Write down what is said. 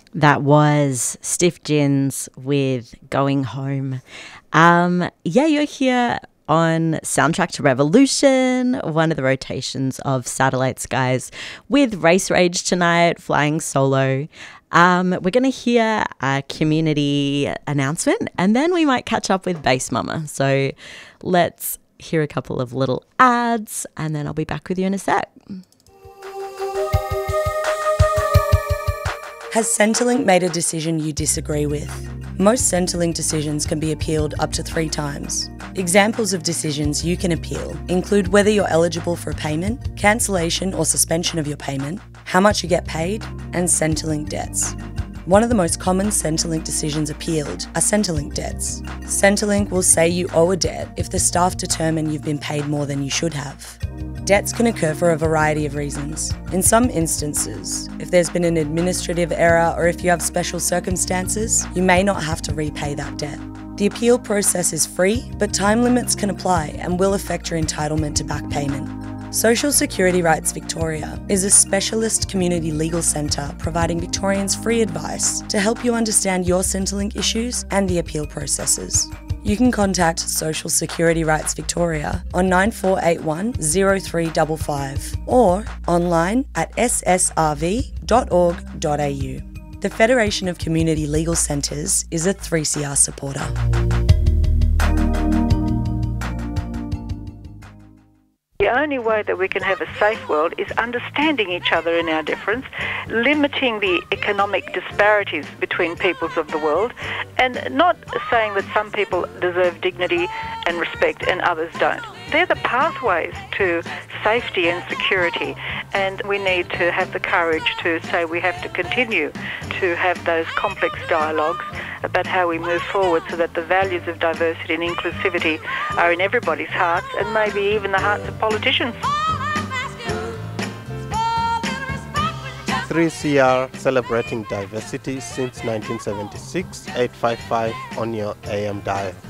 That was Stiff Gins with Going Home. You're here on Soundtrack to Revolution, one of the rotations of Satellite Skies, with Race Rage tonight, flying solo. We're going to hear a community announcement, and then we might catch up with Bass Mama. So let's hear a couple of little ads, and then I'll be back with you in a sec. Has Centrelink made a decision you disagree with? Most Centrelink decisions can be appealed up to 3 times. Examples of decisions you can appeal include whether you're eligible for a payment, cancellation or suspension of your payment, how much you get paid, and Centrelink debts. One of the most common Centrelink decisions appealed are Centrelink debts. Centrelink will say you owe a debt if the staff determine you've been paid more than you should have. Debts can occur for a variety of reasons. In some instances, if there's been an administrative error or if you have special circumstances, you may not have to repay that debt. The appeal process is free, but time limits can apply and will affect your entitlement to back payment. Social Security Rights Victoria is a specialist community legal centre providing Victorians free advice to help you understand your Centrelink issues and the appeal processes. You can contact Social Security Rights Victoria on 9481 0355 or online at ssrv.org.au. The Federation of Community Legal Centres is a 3CR supporter. The only way that we can have a safe world is understanding each other in our difference, limiting the economic disparities between peoples of the world, and not saying that some people deserve dignity and respect and others don't. They're the pathways to safety and security, and we need to have the courage to say we have to continue to have those complex dialogues about how we move forward so that the values of diversity and inclusivity are in everybody's hearts and maybe even the hearts of politicians. 3CR celebrating diversity since 1976, 855 on your AM dial.